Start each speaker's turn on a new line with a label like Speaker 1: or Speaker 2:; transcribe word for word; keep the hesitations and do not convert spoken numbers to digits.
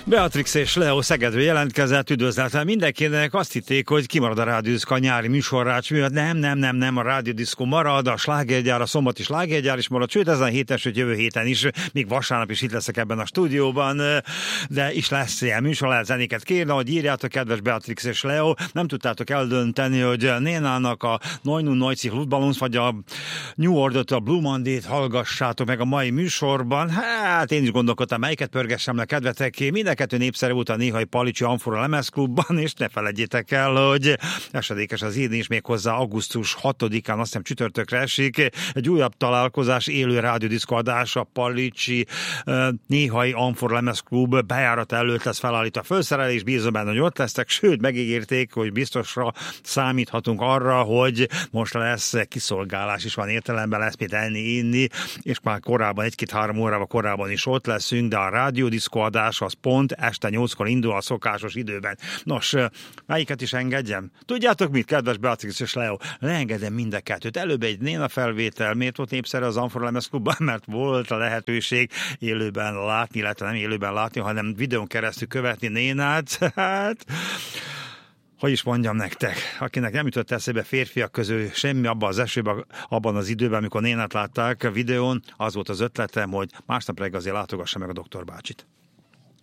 Speaker 1: Beatrix és Leo Szegedről jelentkezett, üdvözletem mindenkinek. Azt hitték, hogy kimarad a Rádiódiszkó a nyári műsorrács miatt. Nem, nem, nem, nem, a Rádiódiszkó marad, a slágergyár, a szombati slágergyár is marad, sőt ezen a héten, sőt jövő héten is, még vasárnap is itt leszek ebben a stúdióban, de is lesz ilyen műsor, lehet zenéket kérni, hogy írjátok, kedves Beatrix és Leo. Nem tudtátok eldönteni, hogy Nénának a Neunund neunzig Luftballons vagy a New Order-t, a Blue Monday-t hallgassátok meg a mai műsorban. Hát én is gondolkodtam, melyiket pörgessem le kedveteké. Mind kettő népszerű volt a néhai Palicsi Amfora lemezklubban, és ne felejtjétek el, hogy esedékes az írni is, még hozzá augusztus hatodikán, azt hiszem csütörtökre esik, egy újabb találkozás, élő rádiódiszkó adás a Palicsi uh, néhai Amfora lemezklub bejárat előtt lesz felállítva a felszerelés, bízom benne, hogy ott lesztek, sőt megígérték, hogy biztosra számíthatunk arra, hogy most lesz kiszolgálás is, van értelemben, lesz mit enni, inni, és már korábban, egy-két-három órával korábban is ott leszünk, de a rádiódiszkó adás az pont este nyolckor indul a szokásos időben. Nos, melyiket is engedjem? Tudjátok mit, kedves Beatrix és Leo? Leengedem mind a kettőt. Előbb egy Néna felvétel. Miért volt népszerű az Amfora lemezklubban? Mert volt a lehetőség élőben látni, illetve nem élőben látni, hanem videón keresztül követni Nénát. Hát... hogy is mondjam nektek, akinek nem jutott eszébe férfiak közül semmi abban az esőben, abban az időben, amikor Nénát látták a videón, az volt az ötletem, hogy másnap reggel azért látogassa meg a doktor bácsit.